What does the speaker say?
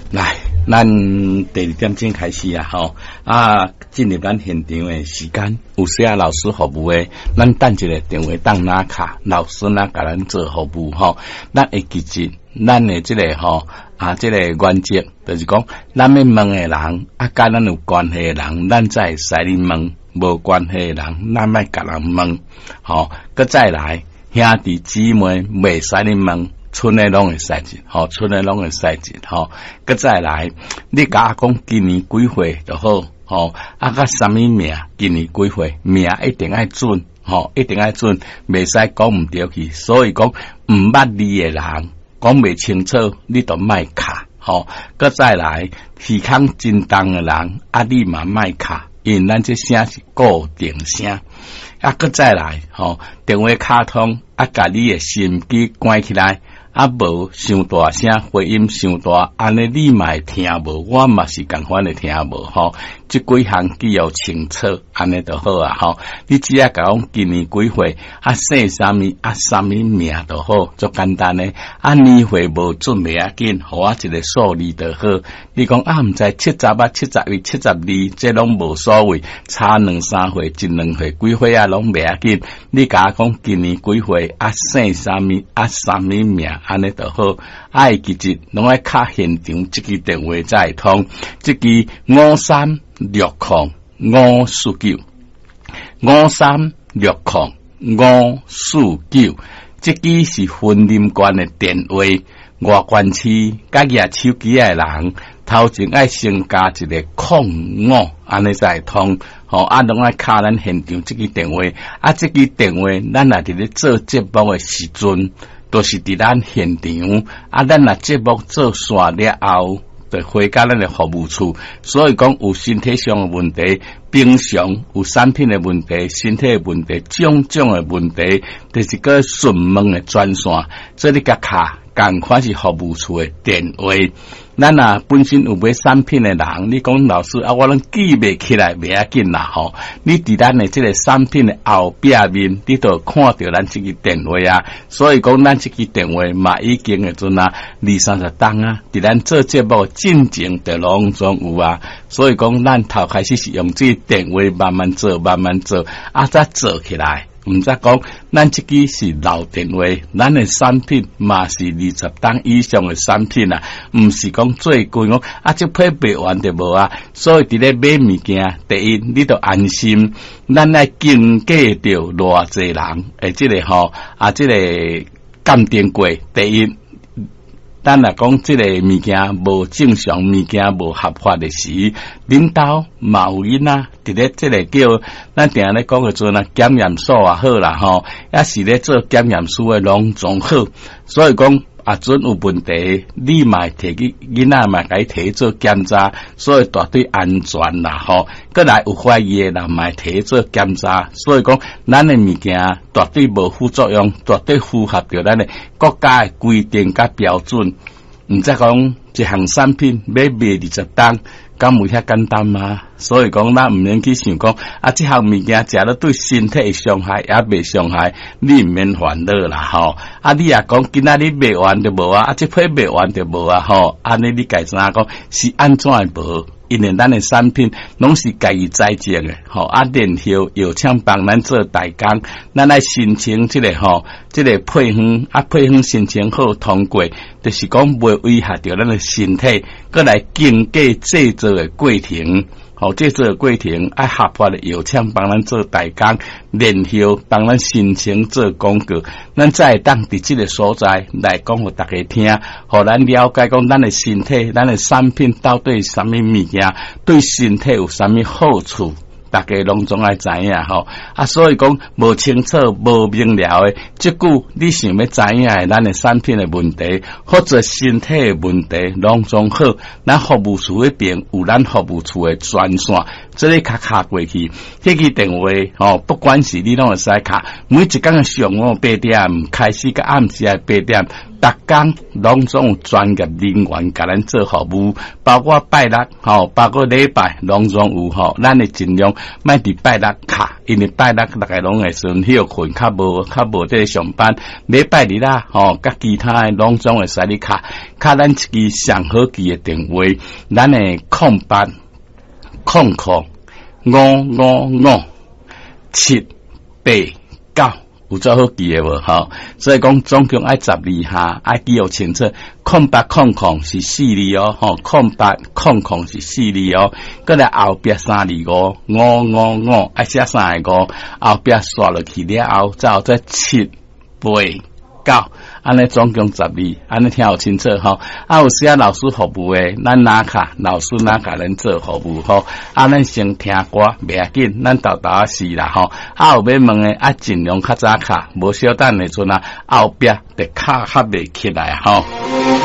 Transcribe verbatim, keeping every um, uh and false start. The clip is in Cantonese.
来，咱第二点钟开始啊，吼啊，进入咱现场的时间，有些啊老师服务的，咱等一个电话当拿卡，老师呐甲咱做服务吼，咱会记住，咱的这个吼啊，这个原则就是讲，咱要问的人啊，甲咱有关系的人，咱才会使你问；无关系的人，咱莫甲人问。吼，佮再来，兄弟姊妹袂使你问。村内拢会使进，吼，村内拢会使进，吼，佮再来，你甲我讲今年几岁就好，吼，啊，甲什么名，今年几岁，名一定爱准，吼，一定爱准，袂使讲毋对去，所以讲毋捌你的人，讲袂清楚，你就莫卡，吼，佮再来，耳孔真重的人，啊，你嘛莫卡，因为咱这声是固定声，啊，佮再来，吼，电话卡通，啊，甲你的收音机关起来。啊，无伤大声，回音伤大，安尼你嘛会听无，我嘛是共款的听无吼。即几项记要清楚，安尼就好啊吼。你只要讲今年几岁，啊姓啥物，啊啥物名就好，足简单诶。啊年岁无准袂要紧，互我一个数字就好。你讲啊，毋知七十啊、七十一、七十二，这拢无所谓，差两三岁、一两岁、几岁啊，拢袂要紧。你甲我讲今年几岁，啊姓啥物，啊啥物名。安尼就好，爱记住，拢爱卡现场，即支电话才会通。即支五三六零五四九，五三六零五四九，即支是分林县的电话。外县市甲举手机的人，头前爱先加一个空五，安尼才会通。吼、哦，啊，拢爱卡咱现场即支电话，啊，即支电话咱也伫咧做节目的时阵。都是伫咱现场，啊，咱若节目做煞了后，就回到咱的服务处。所以讲有身体上的问题，平常有产品的问题，身体的问题，种种的问题，就是个询问的专线。这里甲卡，共款是服务处的电话。咱啊本身有买产品的人，你讲老师啊，我拢记袂起来，袂要紧啦吼。你伫咱的这个产品的后壁面，你都看到咱这个电话啊。所以讲，咱这个电话嘛已经会阵啊二三十档啊，伫咱做节目进前的拢总有啊。所以讲，咱头开始是用这个电话慢慢做，慢慢做，啊再做起来。毋则讲，咱即支是老电话，咱的产品嘛是二十档以上的产品啊，毋是讲最贵讲啊，即配备完就无啊。所以伫咧买物件，第一你都安心，咱来经过着偌济人，诶，即个吼啊，即个鉴定过，第一。咱若讲即个物件无正常，物件无合法的时，领导嘛有因啊，伫咧即个叫咱定咧讲个做呐检验所也好啦吼，也是咧做检验师的拢总好，所以讲啊准有问题，你嘛摕去囡仔嘛甲伊摕去做检查，所以绝对安全啦吼。过来有怀疑的人嘛摕去做检查，所以讲咱的物件绝对无副作用，绝对符合着咱的国家的规定甲标准。毋则讲一项产品要卖二十档，敢有遐简单吗？所以讲，咱毋免去想讲啊，即项物件食了对身体伤害，也袂伤害，你毋免烦恼啦吼。啊，你也讲今仔日卖完就无啊，啊，即批卖完就无啊吼。安尼你家知影讲是安怎会无？因为咱的产品拢是家己栽种的，吼啊，然后药厂帮咱做代工，咱来申请即、这个吼，即、这个配方啊，配方申请好通过，就是讲袂危害到咱的身体，过来经过制作的过程。好，这做过程爱合法的药厂帮咱做代工，然后帮咱申请做广告，咱才会当伫这个所在来讲互大家听，互咱了解讲咱的身体、咱的产品到底是啥物物件，对身体有啥物好处。大家拢总爱知影吼，啊，所以讲无清楚、无明了的，即句你想要知影的咱的产品的问题，或者身体的问题，拢总好。咱服务处迄边有咱服务处的专线，这里卡卡过去，迄个电话吼，不管是你拢会使卡，每一工的上午八点开始，到暗时的八点， 逐工拢总有专业人员甲咱做服务，包括拜六吼，包括礼拜拢总有吼，咱会尽量莫伫拜六卡，因为拜六大概拢会顺休困，较无较无在上班。礼拜日啦吼，甲其他诶拢总会使你卡，卡咱一支上好记诶电话，咱诶空八空空五五五七八九。有做好记诶无吼，所以讲总共爱十二下，爱记号清楚。空八空空是四字哦，吼，空八空空是四字哦。搁来后壁三字五五五五，爱写三个五，后壁刷落去了后，再有再七八九，安尼总共十二，安尼听好清楚吼。啊，有时啊老师服务诶，咱拿卡老师拿甲咱做服务吼。啊，咱先听歌，袂要紧，咱豆豆啊是啦吼。啊，有要问诶，啊尽量较早卡，无小等诶阵啊，后壁得卡较袂起来吼。